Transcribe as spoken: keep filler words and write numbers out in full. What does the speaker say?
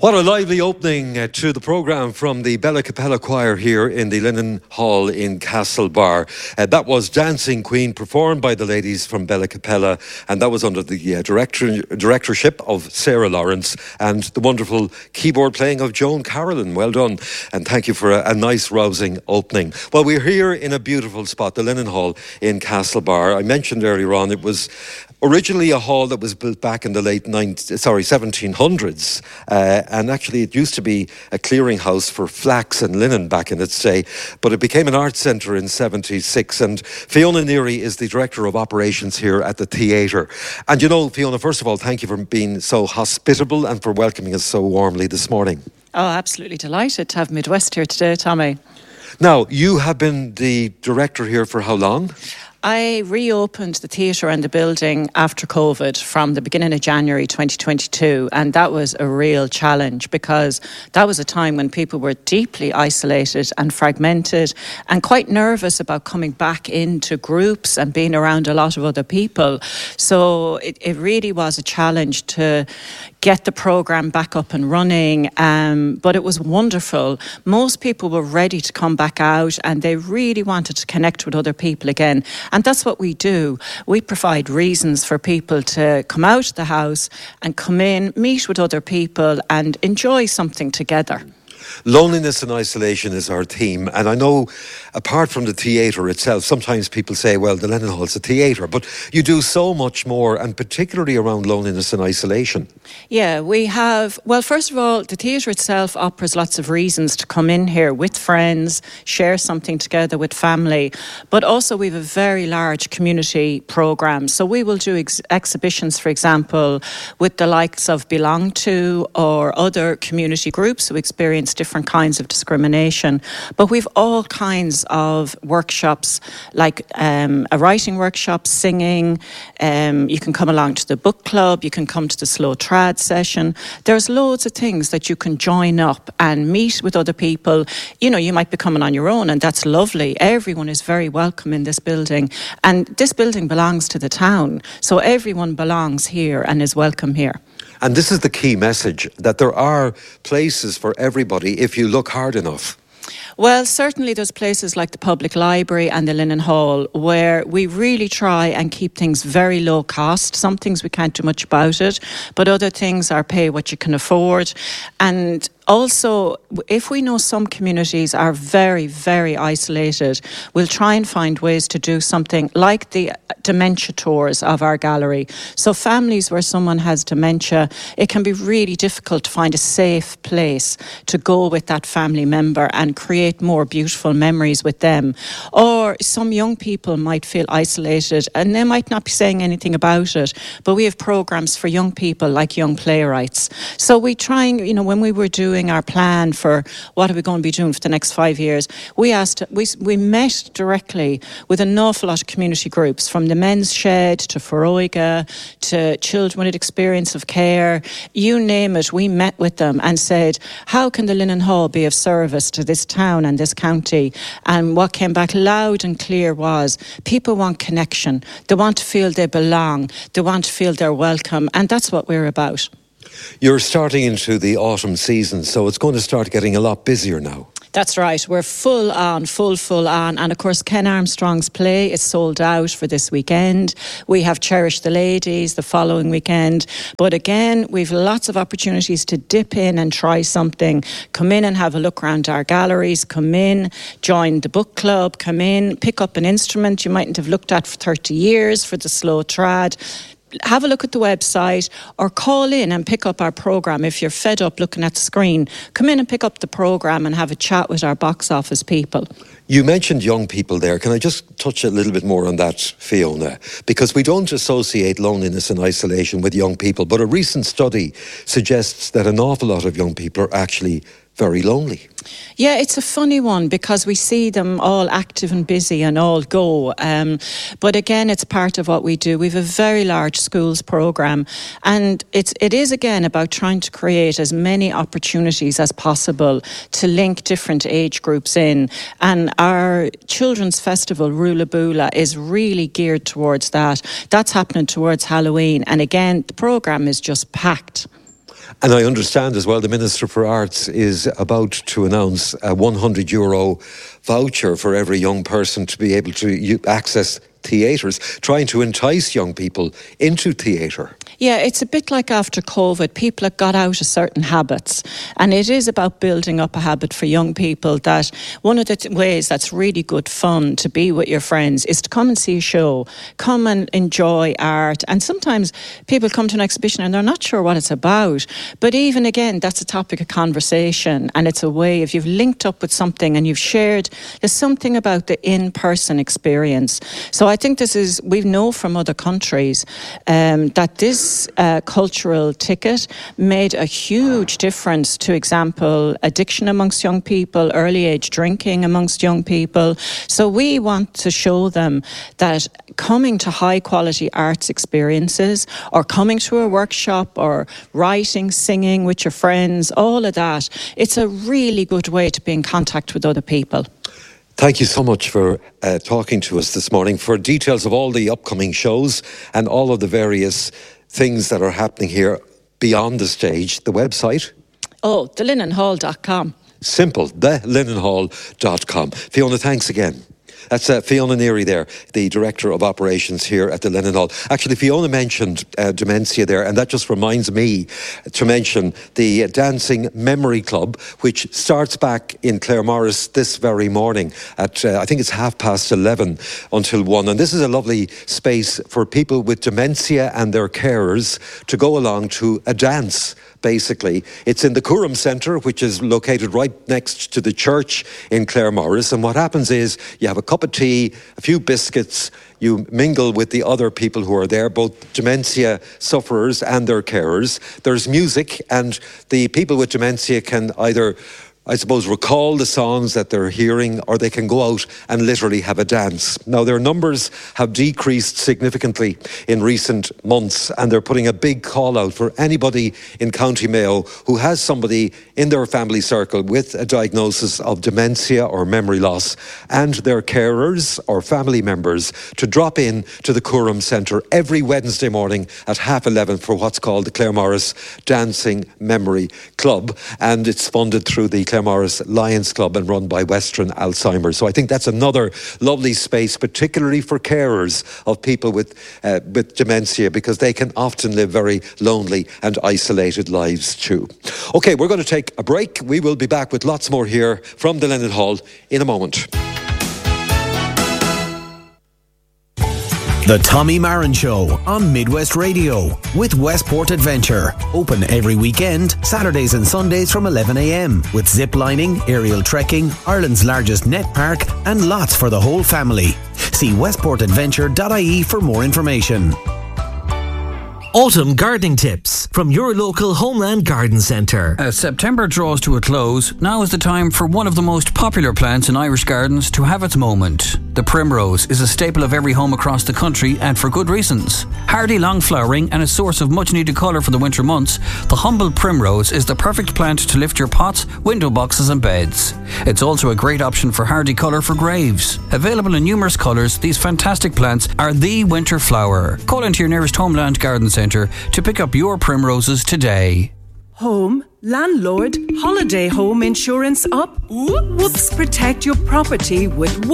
What a lively opening uh, to the programme from the Bella Capella Choir here in the Linen Hall in Castlebar. Uh, that was Dancing Queen, performed by the ladies from Bella Capella, and that was under the uh, director, directorship of Sarah Lawrence and the wonderful keyboard playing of Joan Carolyn. Well done, and thank you for a, a nice, rousing opening. Well, we're here in a beautiful spot, the Linen Hall in Castlebar. I mentioned earlier on it was originally a hall that was built back in the late nineteen, sorry, seventeen hundreds, uh, and actually it used to be a clearinghouse for flax and linen back in its day, but it became an art centre in seventy-six, and Fiona Neary is the Director of Operations here at the theatre. And you know, Fiona, first of all, thank you for being so hospitable and for welcoming us so warmly this morning. Oh, absolutely delighted to have Midwest here today, Tommy. Now, you have been the director here for how long? I reopened the theatre and the building after COVID from the beginning of January twenty twenty-two, and that was a real challenge because that was a time when people were deeply isolated and fragmented and quite nervous about coming back into groups and being around a lot of other people. So it, it really was a challenge to get the programme back up and running, um, but it was wonderful. Most people were ready to come back out and they really wanted to connect with other people again. And that's what we do. We provide reasons for people to come out of the house and come in, meet with other people and enjoy something together. Loneliness and isolation is our theme, and I know apart from the theatre itself, sometimes people say, well, the Linen Hall's a theatre, but you do so much more, and particularly around loneliness and isolation. Yeah, we have, well, first of all, the theatre itself offers lots of reasons to come in here with friends, share something together with family, but also we have a very large community programme. So we will do ex- exhibitions, for example, with the likes of Belong To or other community groups who experience different kinds of discrimination. But we've all kinds of workshops, like um, a writing workshop, singing. Um, you can come along to the book club. You can come to the slow trad session. There's loads of things that you can join up and meet with other people. You know, you might be coming on your own, and that's lovely. Everyone is very welcome in this building. And this building belongs to the town. So everyone belongs here and is welcome here. And this is the key message, that there are places for everybody if you look hard enough. Well, certainly there's places like the Public Library and the Linen Hall where we really try and keep things very low cost. Some things we can't do much about it, but other things are pay what you can afford. And also, if we know some communities are very, very isolated, we'll try and find ways to do something like the dementia tours of our gallery. So families where someone has dementia, it can be really difficult to find a safe place to go with that family member and create more beautiful memories with them. Or some young people might feel isolated and they might not be saying anything about it, but we have programmes for young people like Young Playwrights. So we try and, you know, when we were doing our plan for what are we going to be doing for the next five years, we asked, we we met directly with an awful lot of community groups, from the Men's Shed to Foróige to Children with Experience of Care, you name it. We met with them and said, how can the Linen Hall be of service to this town and this county? And what came back loud and clear was people want connection. They want to feel they belong. They want to feel they're welcome, and that's what we're about. You're starting into the autumn season, so it's going to start getting a lot busier now. That's right. We're full on, full, full on. And of course, Ken Armstrong's play is sold out for this weekend. We have Cherish the Ladies the following weekend. But again, we've lots of opportunities to dip in and try something. Come in and have a look around our galleries. Come in, join the book club. Come in, pick up an instrument you mightn't have looked at for thirty years for the slow trad. Have a look at the website or call in and pick up our programme. If you're fed up looking at the screen, come in and pick up the programme and have a chat with our box office people. You mentioned young people there. Can I just touch a little bit more on that, Fiona? Because we don't associate loneliness and isolation with young people, but a recent study suggests that an awful lot of young people are actually very lonely. Yeah, it's a funny one because we see them all active and busy and all go. Um, but again, it's part of what we do. We have a very large schools programme, and it's, it is again about trying to create as many opportunities as possible to link different age groups in. And our children's festival, Rula Bula, is really geared towards that. That's happening towards Halloween. And again, the programme is just packed. And I understand as well the Minister for Arts is about to announce a one hundred euro voucher for every young person to be able to u- access theatres, trying to entice young people into theatre. Yeah, it's a bit like after COVID. People have got out of certain habits, and it is about building up a habit for young people that one of the t- ways that's really good fun to be with your friends is to come and see a show, come and enjoy art. And sometimes people come to an exhibition and they're not sure what it's about. But even again, that's a topic of conversation, and it's a way, if you've linked up with something and you've shared, there's something about the in-person experience. So I think this is, we know from other countries um, that this uh, cultural ticket made a huge difference to, example, addiction amongst young people, early age drinking amongst young people. So we want to show them that coming to high quality arts experiences, or coming to a workshop, or writing, singing with your friends, all of that, it's a really good way to be in contact with other people. Thank you so much for uh, talking to us this morning. For details of all the upcoming shows and all of the various things that are happening here beyond the stage, the website? Oh, the linen hall dot com. Simple, the linen hall dot com. Fiona, thanks again. That's uh, Fiona Neary there, the Director of Operations here at the Lennon Hall. Actually, Fiona mentioned uh, dementia there, and that just reminds me to mention the uh, Dancing Memory Club, which starts back in Claremorris this very morning at, uh, I think it's half past eleven until one. And this is a lovely space for people with dementia and their carers to go along to a dance. Basically, it's in the Curram Centre, which is located right next to the church in Claremorris. And what happens is you have a cup of tea, a few biscuits, you mingle with the other people who are there, both dementia sufferers and their carers. There's music, and the people with dementia can either, I suppose, recall the songs that they're hearing, or they can go out and literally have a dance. Now, their numbers have decreased significantly in recent months, and they're putting a big call out for anybody in County Mayo who has somebody in their family circle with a diagnosis of dementia or memory loss, and their carers or family members to drop in to the Curram Centre every Wednesday morning at half eleven for what's called the Claremorris Dancing Memory Club, and it's funded through the Claremorris Lions Club and run by Western Alzheimer's. So I think that's another lovely space, particularly for carers of people with uh, with dementia, because they can often live very lonely and isolated lives too. Okay, we're going to take a break. We will be back with lots more here from the Lennon Hall in a moment. The Tommy Marin Show on Midwest Radio with Westport Adventure. Open every weekend, Saturdays and Sundays from eleven a m with zip lining, aerial trekking, Ireland's largest net park, and lots for the whole family. See westport adventure dot I E for more information. Autumn gardening tips from your local Homeland Garden Centre. As September draws to a close, now is the time for one of the most popular plants in Irish gardens to have its moment. The primrose is a staple of every home across the country, and for good reasons. Hardy, long flowering and a source of much needed colour for the winter months, the humble primrose is the perfect plant to lift your pots, window boxes and beds. It's also a great option for hardy colour for graves. Available in numerous colours, these fantastic plants are the winter flower. Call into your nearest Homeland Garden Centre to pick up your primroses today. Home, landlord, holiday home insurance up? Whoops, protect your property with